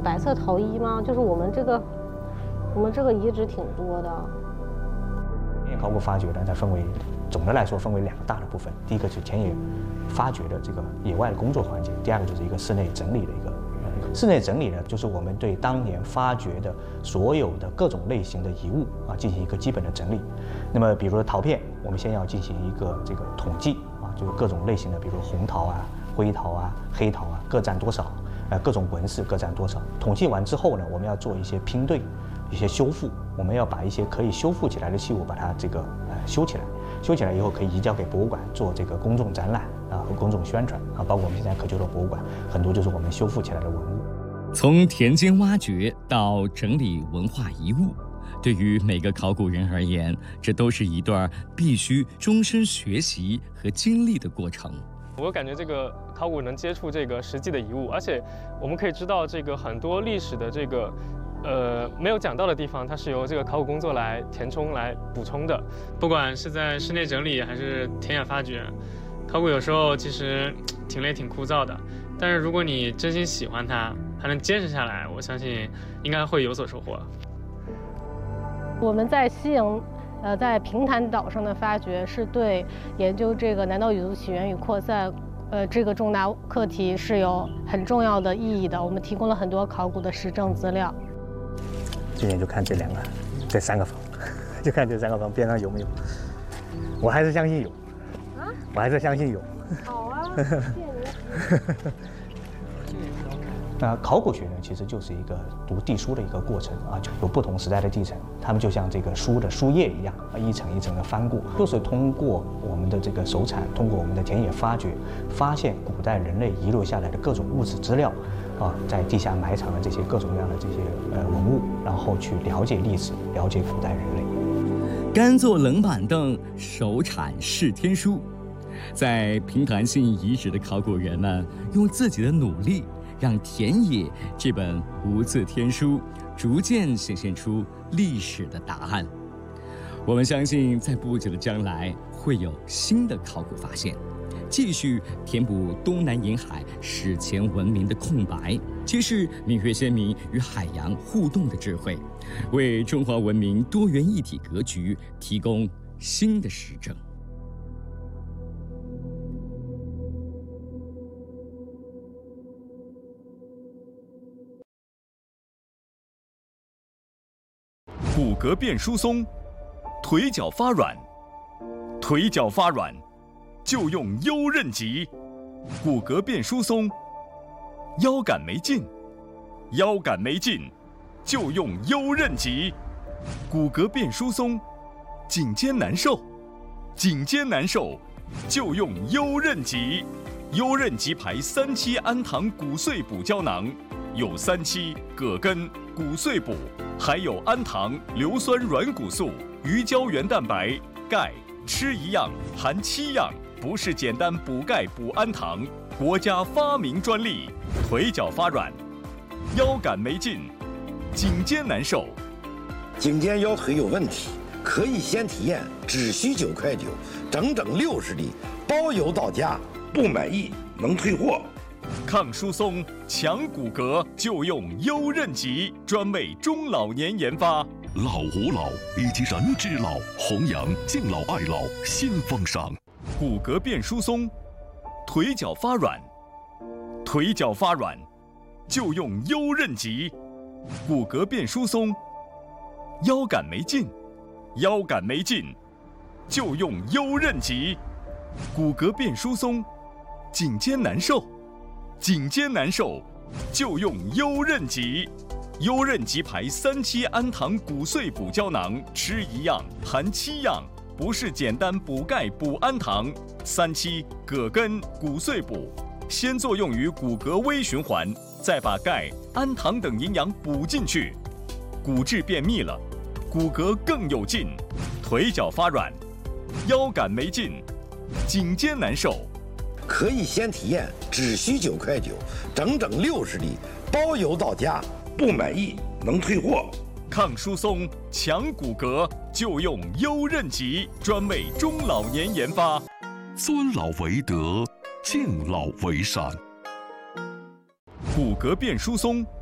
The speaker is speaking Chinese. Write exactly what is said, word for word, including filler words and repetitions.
白色陶衣吗？就是我们这个我们这个遗址挺多的。 田野考古发掘呢，它分为总的来说分为两个大的部分，第一个是田野发掘的这个野外的工作环节，第二个就是一个室内整理的一个。室内整理呢，就是我们对当年发掘的所有的各种类型的遗物啊进行一个基本的整理。那么，比如说陶片，我们先要进行一个这个统计啊，就是各种类型的，比如说红陶啊、灰陶啊、黑陶啊，各占多少？呃，各种纹饰各占多少？统计完之后呢，我们要做一些拼对、一些修复，我们要把一些可以修复起来的器物把它这个呃修起来。修起来以后可以移交给博物馆做这个公众展览啊和公众宣传啊，包括我们现在可丘罗博物馆很多就是我们修复起来的文物。 从田间挖掘到整理文化遗物，对于每个考古人而言，这都是一段必须终身学习和经历的过程。 我感觉这个考古能接触这个实际的遗物，而且我们可以知道这个很多历史的这个。呃，没有讲到的地方，它是由这个考古工作来填充、来补充的。不管是在室内整理还是田野发掘，考古有时候其实挺累、挺枯燥的。但是如果你真心喜欢它，还能坚持下来，我相信应该会有所收获。 我们在西营，呃，在平潭岛上的发掘，是对研究这个南岛语族起源与扩散。呃，这个重大课题是有很重要的意义的。我们提供了很多考古的实证资料。 今年就看这两个，这三个房，就看这三个房边上有没有。我还是相信有，啊，我还是相信有。 好啊，谢谢您。 那考古学呢，其实就是一个读地书的一个过程啊，就有不同时代的地层，它们就像这个书的书页一样啊，一层一层的翻过，就是通过我们的这个手铲，通过我们的田野发掘，发现古代人类遗留下来的各种物质资料。啊，在地下埋藏的这些各种各样的这些呃文物，然后去了解历史，了解古代人类。 干坐冷板凳，手铲视天书，在平潭信遗址的考古人们用自己的努力，让田野这本无字天书逐渐显现出历史的答案。我们相信，在不久的将来会有新的考古发现。继续填补东南沿海史前文明的空白，揭示闽粤先民与海洋互动的智慧，为中华文明多元一体格局提供新的实证。 骨骼变疏松，腿脚发软，腿脚发软。就用优韧脊，骨骼变疏松；腰杆没劲，腰杆没劲，就用优韧脊，骨骼变疏松；颈肩难受，颈肩难受，就用优韧脊。优韧脊牌三七氨糖骨碎补胶囊，有三七、葛根、骨碎补，还有氨糖、硫酸软骨素、鱼胶原蛋白、钙，吃一样含七样。不是简单补钙补氨糖，国家发明专利。腿脚发软，腰杆没劲，颈肩难受， 颈肩腰腿有问题，可以先体验，只需九块九，整整六十粒，包邮到家，不满意能退货。 抗疏松、强骨骼，就用优韧脊，专为中老年研发。 老吾老以及人之老，弘扬敬老爱老新风尚。 骨骼变疏松，腿脚发软，腿脚发软，就用优韧脊。骨骼变疏松，腰杆没劲，腰杆没劲，就用优韧脊。骨骼变疏松，颈肩难受，颈肩难受，就用优韧脊。优韧脊牌三七氨糖骨碎补胶囊，吃一样含七样。不是简单补钙补氨糖，三七、葛根、骨碎补，先作用于骨骼微循环，再把钙、氨糖等营养补进去，骨质变密了，骨骼更有劲，腿脚发软，腰杆没劲，颈肩难受。 可以先体验，只需九块九，整整六十粒，包邮到家，不满意能退货。 抗疏松、强骨骼，就用优韧脊，专为中老年研发。 尊老为德，敬老为善。 骨骼变疏松，